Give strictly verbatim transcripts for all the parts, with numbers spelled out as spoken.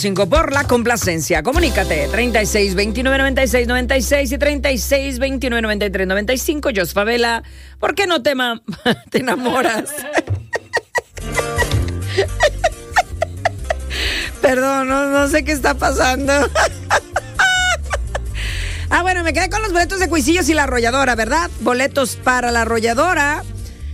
cinco por la complacencia. Comunícate treinta y seis, veintinueve, noventa y seis, noventa y seis y treinta y seis, veintinueve, noventa y tres, noventa y cinco. Jos Favela, ¿por qué no te, ma- te enamoras? Perdón, no, no sé qué está pasando. Ah, bueno, me quedé con los boletos de Cuisillos y la Arrolladora, ¿verdad? Boletos para la Arrolladora.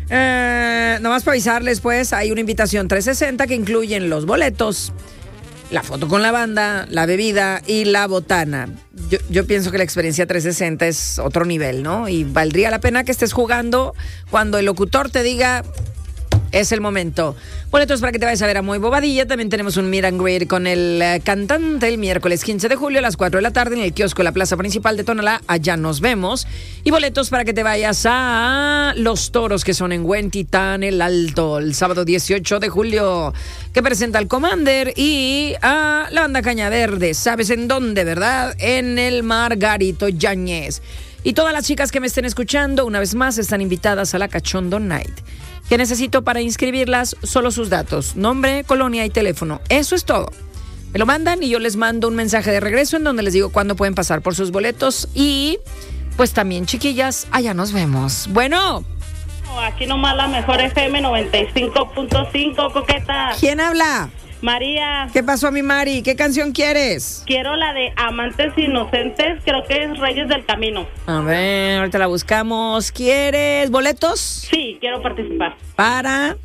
Eh, nomás para avisarles, pues, hay una invitación trescientos sesenta que incluyen los boletos, la foto con la banda, la bebida y la botana. Yo, yo pienso que la experiencia trescientos sesenta es otro nivel, ¿no? Y valdría la pena que estés jugando cuando el locutor te diga... Es el momento. Boletos para que te vayas a ver a Muy Bobadilla. También tenemos un meet and greet con el uh, cantante el miércoles quince de julio a las cuatro de la tarde en el kiosco de la plaza principal de Tonalá. Allá nos vemos. Y boletos para que te vayas a Los Toros, que son en Huentitán el Alto, el sábado dieciocho de julio, que presenta al Commander y a la banda Caña Verde. ¿Sabes en dónde, verdad? En el Margarito Yáñez. Y todas las chicas que me estén escuchando, una vez más, están invitadas a la Cachondo Night. ¿Qué necesito para inscribirlas? Solo sus datos, nombre, colonia y teléfono. Eso es todo. Me lo mandan y yo les mando un mensaje de regreso en donde les digo cuándo pueden pasar por sus boletos. Y pues también, chiquillas, allá nos vemos. Bueno. Aquí nomás la mejor F M noventa y cinco punto cinco, coqueta. ¿Quién habla? María. ¿Qué pasó, mi Mari? ¿Qué canción quieres? Quiero la de Amantes Inocentes, creo que es Reyes del Camino. A ver, ahorita la buscamos. ¿Quieres boletos? Sí, quiero participar. Para...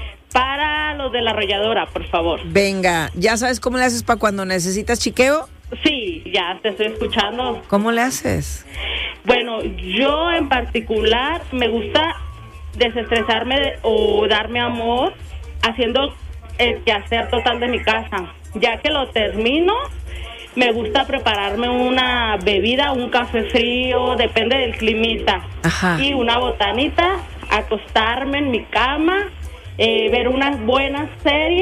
Para los de la Arrolladora, por favor. Venga, ¿ya sabes cómo le haces para cuando necesitas chiqueo? Sí, ya te estoy escuchando. ¿Cómo le haces? Bueno, yo en particular me gusta desestresarme de, o darme amor haciendo el quehacer total de mi casa. Ya que lo termino, me gusta prepararme una bebida, un café frío, depende del climita. Ajá. Y una botanita, acostarme en mi cama, eh, ver una buena serie,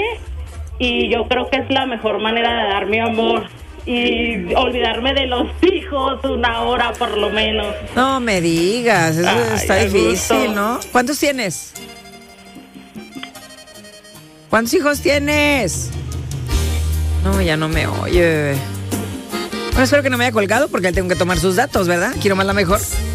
y yo creo que es la mejor manera de dar mi amor. Y olvidarme de los hijos una hora por lo menos. No me digas, eso Ay, está a difícil, gusto. ¿no? ¿Cuántos tienes? ¿Cuántos hijos tienes? No, ya no me oye, bebé. Bueno, espero que no me haya colgado porque él tengo que tomar sus datos, ¿verdad? Quiero más la mejor.